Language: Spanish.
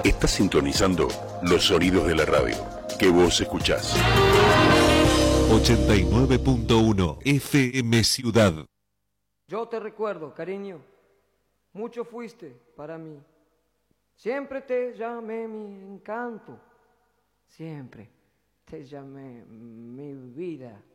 Estás sintonizando los sonidos de la radio que vos escuchás. 89.1 FM Ciudad. Yo te recuerdo, cariño, mucho fuiste para mí. Siempre te llamé mi encanto, siempre te llamé mi vida.